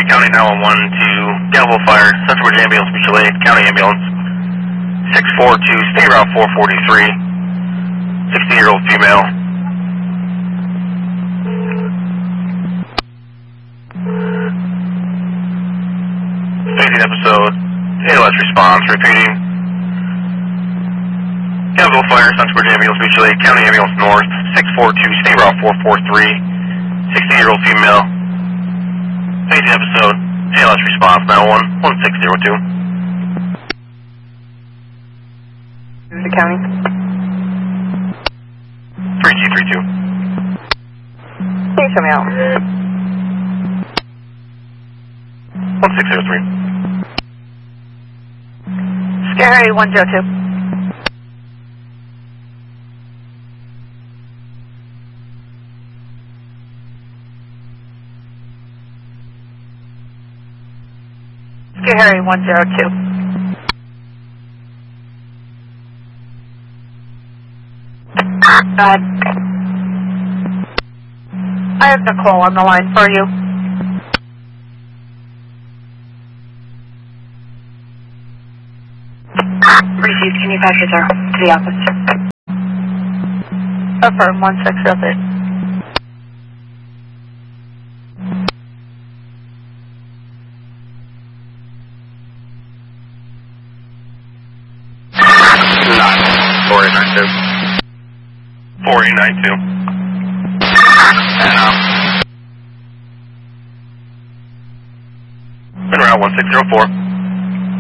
County 911 to Galville Fire, Central Ridge Ambulance, Mutual Aid, County Ambulance, 642, State Route 443, 16-year-old female. Facing episode, ALS response, repeating. Galville Fire, Central Ridge Ambulance, Mutual Aid, County Ambulance North, 642, State Route 443, 16-year-old female. Facing episode, ALS response, 911, 1602. The county. 3G32. Please show me out. 1603. Scary 102. Harry 102. I have Nicole on the line for you. Received. Can you pass her to the office? Affirm 1603. En route 1604.